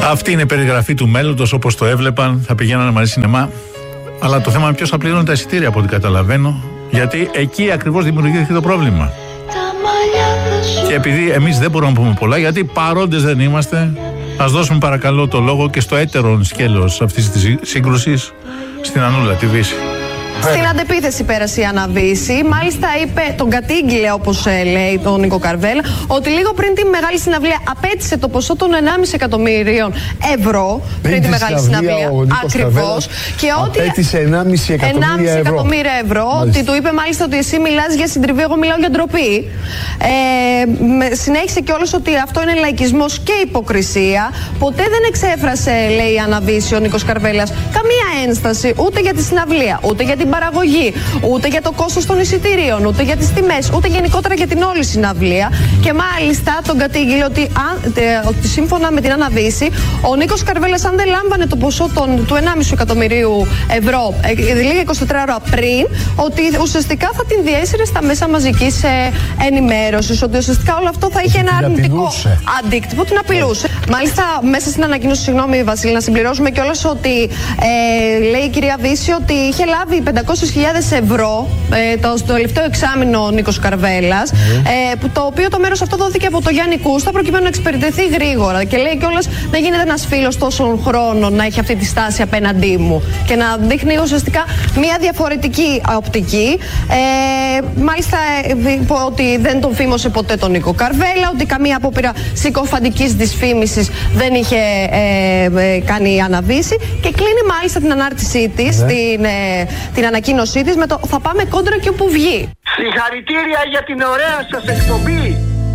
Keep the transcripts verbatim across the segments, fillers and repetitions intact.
Αυτή είναι η περιγραφή του μέλλοντος όπως το έβλεπαν, θα πηγαίνανε μαζί σινεμά. Αλλά το θέμα είναι ποιος θα πληρώνει τα εισιτήρια, από ό,τι καταλαβαίνω. Γιατί εκεί ακριβώς δημιουργήθηκε το πρόβλημα. Και επειδή εμείς δεν μπορούμε να πούμε πολλά, γιατί παρόντες δεν είμαστε, ας δώσουμε παρακαλώ το λόγο και στο έτερον σκέλος αυτής της σύγκρουσης, στην Ανούλα, τη Βύση. Στην αντεπίθεση πέρασε η Αναβύση. Μάλιστα είπε, τον κατήγγειλε, όπως ε, λέει τον Νίκο Καρβέλα, ότι λίγο πριν τη μεγάλη συναυλία απέτησε το ποσό των ενάμιση εκατομμυρίων ευρώ. Πριν, πριν τη μεγάλη συναυλία. Ακριβώς. Και ότι. Απέτησε ενάμιση εκατομμύρια ευρώ. εκατομμύρια ευρώ. Ότι του είπε μάλιστα ότι εσύ μιλάς για συντριβή, εγώ μιλάω για ντροπή. Ε, συνέχισε κιόλας ότι αυτό είναι λαϊκισμός και υποκρισία. Ποτέ δεν εξέφρασε, λέει η Αναβύση, ο Νίκος Καρβέλας, καμία ένσταση ούτε για τη συναυλία, ούτε για την παραγωγή, ούτε για το κόστος των εισιτηρίων, ούτε για τις τιμές, ούτε γενικότερα για την όλη συναυλία. Και μάλιστα τον κατήγγειλε ότι, αν, τε, ότι σύμφωνα με την Αναβύση, ο Νίκος Καρβέλας, αν δεν λάμβανε το ποσό των, του ενάμιση εκατομμυρίου ευρώ ε, λίγα είκοσι τέσσερις ώρα πριν, ότι ουσιαστικά θα την διέσυρε στα μέσα μαζικής ε, ενημέρωσης, ότι ουσιαστικά όλο αυτό θα είχε ένα αρνητικό αντίκτυπο, την απειλούσε. Μάλιστα, μέσα στην ανακοίνωση, συγγνώμη Βασίλη, να συμπληρώσουμε κιόλας ότι ε, λέει η κυρία Βύση ότι είχε λάβει πεντακόσιες χιλιάδες ευρώ ε, το, στο τελευταίο εξάμηνο ο Νίκος Καρβέλας, mm. ε, που το οποίο το μέρος αυτό δόθηκε από το Γιάννη Κούστα προκειμένου να εξυπηρετηθεί γρήγορα. Και λέει κιόλας δεν γίνεται ένας φίλος τόσων χρόνων να έχει αυτή τη στάση απέναντί μου και να δείχνει ουσιαστικά μια διαφορετική οπτική. Ε, μάλιστα είπε ότι δεν τον φήμωσε ποτέ τον Νίκο Καρβέλα, ότι καμία απόπειρα συκοφαντικής δυσφήμισης δεν είχε ε, ε, κάνει η Αναβύση, και κλείνει μάλιστα την ανάρτησή της, mm. την, ε, την ανακοίνωσή της με το «Θα πάμε κόντρα και όπου βγει». Συγχαρητήρια για την ωραία σας εκπομπή.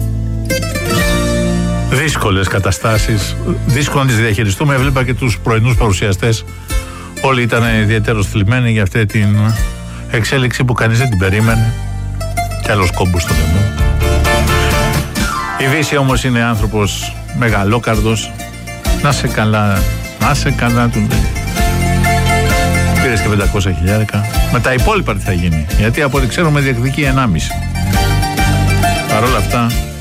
Δύσκολες καταστάσεις, δύσκολο να τις διαχειριστούμε. Έβλεπα και τους πρωινούς παρουσιαστές, όλοι ήταν ιδιαίτερως θλιμμένοι για αυτή την εξέλιξη που κανείς δεν την περίμενε. Κι άλλος κόμπος στο λαιμό. Η Βύση όμως είναι άνθρωπος μεγαλόκαρδος. Να σε καλά, να σε καλά του λέει. Πήρες και πεντακόσια χιλιάρικα. Με τα υπόλοιπα τι θα γίνει? Γιατί από ό,τι ξέρουμε διεκδικεί ενάμιση. Παρ' όλα αυτά